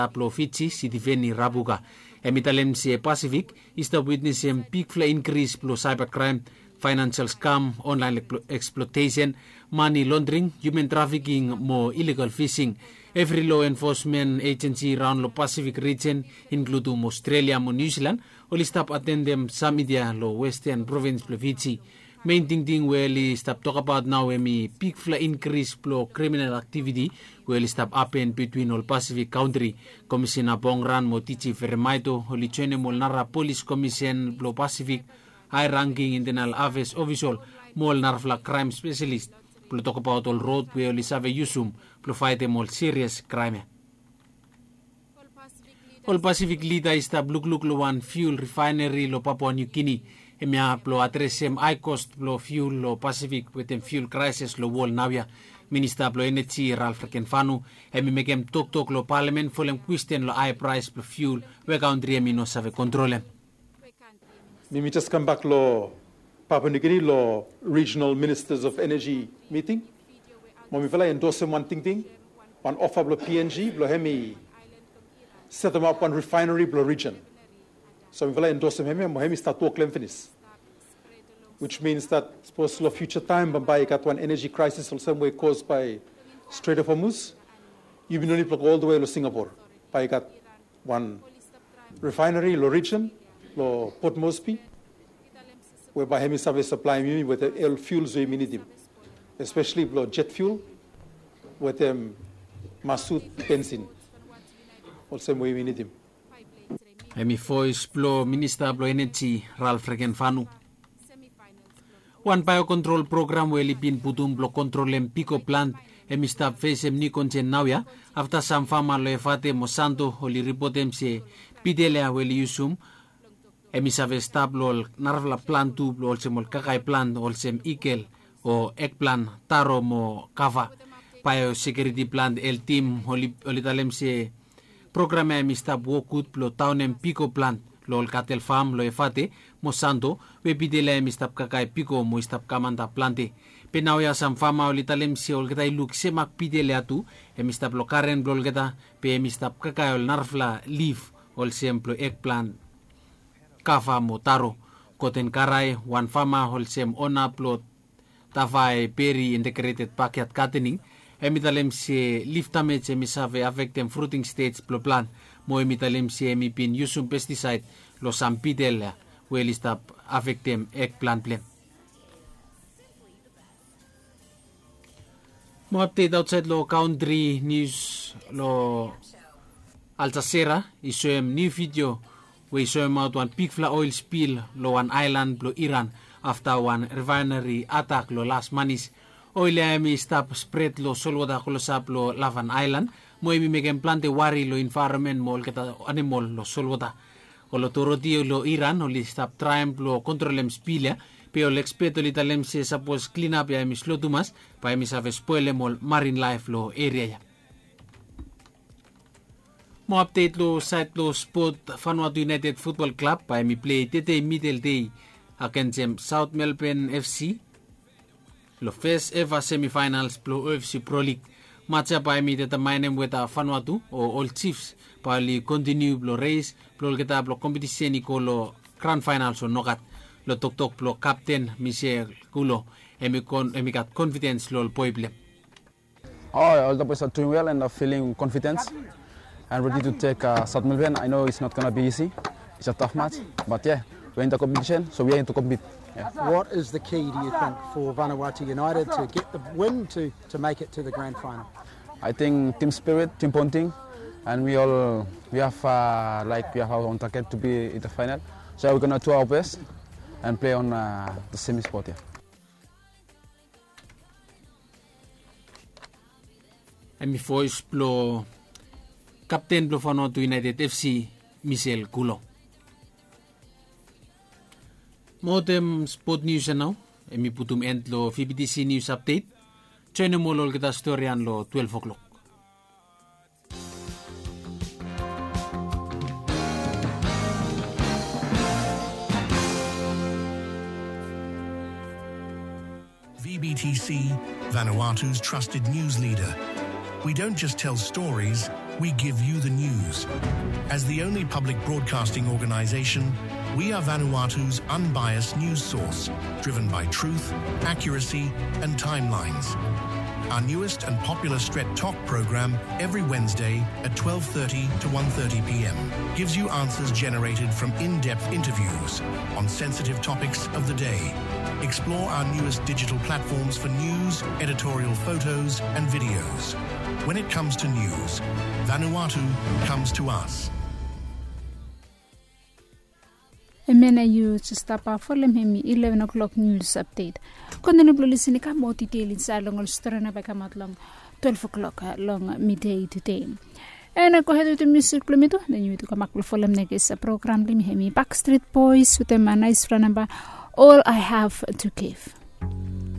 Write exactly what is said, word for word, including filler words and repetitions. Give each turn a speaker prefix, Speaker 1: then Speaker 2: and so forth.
Speaker 1: Plo Fitchi sitiveni rabuka. Emitalem si Pacific is the witness em peak fla increase plo cybercrime, financial scam, online exploitation, money laundering, human trafficking mo illegal fishing. Every law enforcement agency around the Pacific region, including Australia and New Zealand, only stop attend them Samidia, lo Western Province, plo Fiji. Main thing thing we stop talk about now when me peak fla increase plo criminal activity we stop happen between all Pacific country. Commissioner Bongran mo tichi fermaito holi chene mol nara police commission plo Pacific high ranking internal affairs official mol narfla crime specialist. Plo talk about all road we only save yusum plo fight mol serious crime. All Pacific leader is the Bluk Luk Luan fuel refinery lo Papua New Guinea. Emia plo atresem high cost plo fuel lo Pacific with them fuel crisis lo wall navia. Minister plo energy Ralph Kenfanu emi mekem tok tok lo parliament folem question lo high price plo fuel we country emi no save controle.
Speaker 2: Mimi just come back lo Papua New Guinea lo regional ministers of energy meeting. Momi fala endorse one thing thing one offer lo P N G lo hemi set them up one refinery lo region. So we will endorse him, and start to claim finish, which means that supposed to future time, but by got one energy crisis in some way caused by Strait of Hormuz, you will only plug all the way to Singapore. By got one refinery, lo region, lo Port Moresby, whereby hemi service supply me with the oil fuels we need him, especially lo jet fuel with them Masood benzene, also we need him.
Speaker 1: Emi voice plo Minister plo Energy Ralph Kenfanu. One biocontrol program weli bin putum plo control em pico plant emi stap face em ni konchen nawya after some farmer lo efate mosanto holi ripotem se pidelea weli yusum emi save stap lo narvla plant tu plo olsem ol kakai plant olsem ikel o eggplant taro mo kava biosecurity plant el team holi holitalem se programa emi stap wokut plo taunem pico plant lo cattle farm lo efate mosanto we bidela emi stap kakai pico mo stap kamanta plante penawya sam fama olitalem si olgeta iluk semak pidele atu emi stap lo karen blolgeta pe emi stap kakai ol narfla leaf ol semplo eggplant kafa mo taro koten karai one fama ol sem ona plot tafai peri integrated packet catering emitalem si leaf damage emi save affect them fruiting stage plo plant mo emitalem si emi pin yusum pesticide lo sampidel well stop affect them eggplant plant. Mo update outside lo country news lo Al Jazeera isem new video we isem out one big fla oil spill lo one island lo Iran after one refinery attack lo last manis. Oil emi stop spread lo solwada kolosap lo Lavan Island mo emi megen plante wari lo environment mo keta animal lo solwada o lo toroti lo Iran o li stop triumph lo controlem spilla pe o l'experto li talem se suppose clean up ya emi slotumas pa emi save spoile mo marine life lo area ya. Mo update lo site lo sport Vanuatu United Football Club pa emi play tete middle day against South Melbourne F C. Lo first ever semifinals plo O F C Pro League matcha pa emi determine with a Vanuatu o All Chiefs pa li continue plo race plo kita plo competition ko lo grand finals o nokat lo tok tok plo captain Michel Kulo emi kon emi got confidence lo poible.
Speaker 3: Oh, all the boys are doing well and are feeling confidence and ready to take uh, South Melbourne. I know it's not gonna be easy. It's a tough match, but yeah, we're in the competition, so we are in to compete. Yeah.
Speaker 4: What is the key, do you think, for Vanuatu United to get the win to, to make it to the grand final?
Speaker 3: I think team spirit, team bonding, and we all we have uh, like we have our own target to be in the final. So we're gonna do our best and play on uh, the semi spot. Yeah.
Speaker 1: Emi voice plo captain plo Vanuatu United F C Michel Kulo. Modem sport news now. Emi putum end lo V B T C news update. Chene mo lol kita storyan lo twelve o'clock.
Speaker 5: V B T C, Vanuatu's trusted news leader. We don't just tell stories, we give you the news. As the only public broadcasting organisation, we are Vanuatu's unbiased news source, driven by truth, accuracy and timelines. Our newest and popular Stret Talk program every Wednesday at twelve thirty to one thirty p m gives you answers generated from in-depth interviews on sensitive topics of the day. Explore our newest digital platforms for news, editorial photos and videos. When it comes to news, Vanuatu comes to us.
Speaker 6: Emena you to stop off for him eleven o'clock news update. Continue listening to more detail inside long strana by come out long twelve o'clock long midday today. And I go ahead with the music plumito, then you to come back with Fulham Negis program lim hemi Backstreet Boys with a nice number. All I Have to Give.